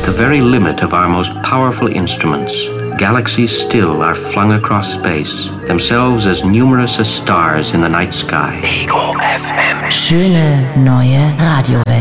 the very limit of our most powerful instruments. Galaxies still are flung across space, themselves as numerous as stars in the night sky. Ego FM. Schöne neue Radiowelt.